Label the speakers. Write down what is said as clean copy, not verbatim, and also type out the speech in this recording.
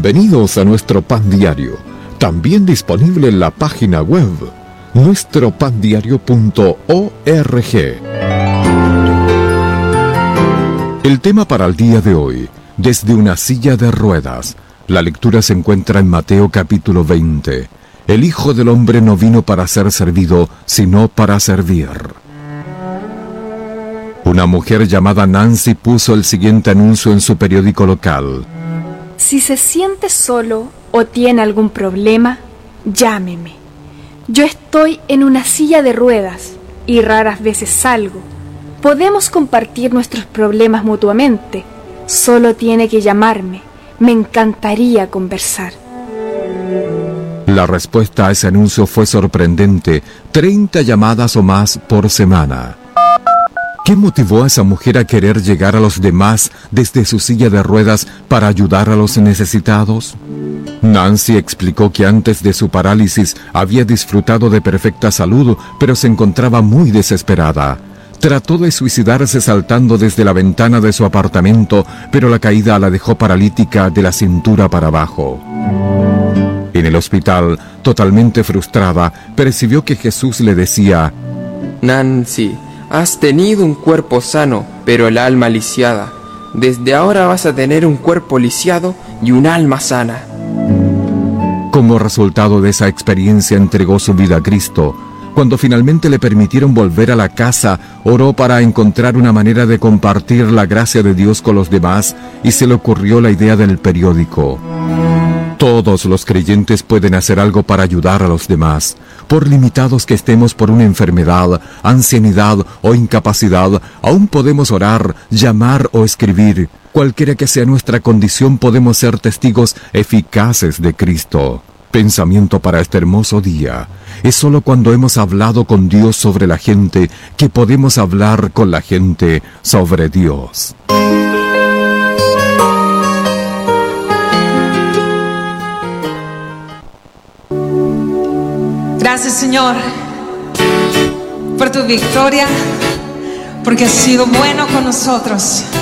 Speaker 1: Bienvenidos a nuestro Pan Diario, también disponible en la página web nuestropandiario.org. El tema para el día de hoy, desde una silla de ruedas. La lectura se encuentra en Mateo capítulo 20. El Hijo del Hombre no vino para ser servido, sino para servir. Una mujer llamada Nancy puso el siguiente anuncio en su periódico local.
Speaker 2: Si se siente solo o tiene algún problema, llámeme. Yo estoy en una silla de ruedas y raras veces salgo. Podemos compartir nuestros problemas mutuamente. Solo tiene que llamarme. Me encantaría conversar.
Speaker 1: La respuesta a ese anuncio fue sorprendente. 30 llamadas o más por semana. ¿Qué motivó a esa mujer a querer llegar a los demás desde su silla de ruedas para ayudar a los necesitados? Nancy explicó que antes de su parálisis había disfrutado de perfecta salud, pero se encontraba muy desesperada. Trató de suicidarse saltando desde la ventana de su apartamento, pero la caída la dejó paralítica de la cintura para abajo. En el hospital, totalmente frustrada, percibió que Jesús le decía:
Speaker 3: Nancy, has tenido un cuerpo sano, pero el alma lisiada. Desde ahora vas a tener un cuerpo lisiado y un alma sana.
Speaker 1: Como resultado de esa experiencia, entregó su vida a Cristo. Cuando finalmente le permitieron volver a la casa, oró para encontrar una manera de compartir la gracia de Dios con los demás y se le ocurrió la idea del periódico. Todos los creyentes pueden hacer algo para ayudar a los demás. Por limitados que estemos por una enfermedad, ancianidad o incapacidad, aún podemos orar, llamar o escribir. Cualquiera que sea nuestra condición, podemos ser testigos eficaces de Cristo. Pensamiento para este hermoso día. Es solo cuando hemos hablado con Dios sobre la gente que podemos hablar con la gente sobre Dios.
Speaker 4: Gracias, Señor, por tu victoria, porque has sido bueno con nosotros.